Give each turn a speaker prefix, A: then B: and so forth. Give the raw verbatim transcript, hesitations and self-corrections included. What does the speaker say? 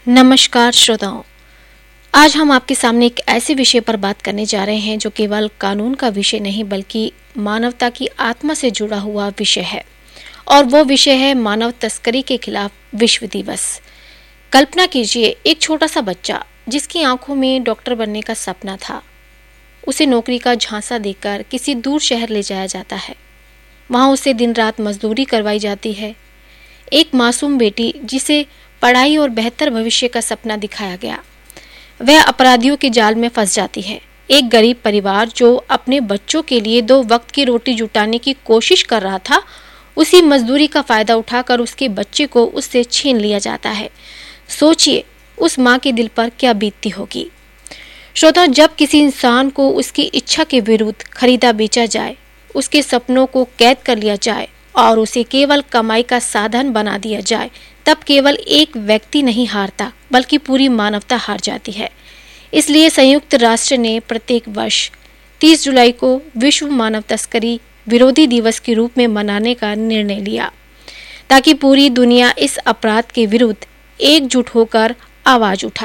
A: नमस्कार श्रोताओं, आज हम आपके सामने एक ऐसे विषय पर बात करने जा रहे हैं जो केवल कानून का विषय नहीं बल्कि मानवता की आत्मा से जुड़ा हुआ विषय है। और वो विषय है मानव तस्करी के खिलाफ विश्व दिवस। कल्पना कीजिए, एक छोटा सा बच्चा जिसकी आंखों में डॉक्टर बनने का सपना था, उसे नौकरी का झांसा देकर किसी दूर शहर ले जाया जाता है। वहाँ उसे दिन रात मजदूरी करवाई जाती है। एक मासूम बेटी जिसे पढ़ाई और बेहतर भविष्य का सपना दिखाया गया, वह अपराधियों के जाल में फंस जाती है। एक गरीब परिवार जो अपने बच्चों के लिए दो वक्त की रोटी जुटाने की कोशिश कर रहा था, उसी मजदूरी का फायदा उठाकर उसके बच्चे को उससे छीन लिया जाता है। सोचिए उस माँ के दिल पर क्या बीतती होगी। श्रोता, जब किसी इंसान को उसकी इच्छा के विरुद्ध खरीदा बेचा जाए, उसके सपनों को कैद कर लिया जाए और उसे केवल कमाई का साधन बना दिया जाए, तब केवल एक व्यक्ति नहीं हारता बल्कि पूरी मानवता हार जाती है। इसलिए संयुक्त राष्ट्र ने प्रत्येक वर्ष तीस जुलाई को विश्व मानव तस्करी विरोधी दिवस के रूप में मनाने का निर्णय लिया, ताकि पूरी दुनिया इस अपराध के विरुद्ध एकजुट होकर आवाज उठाए।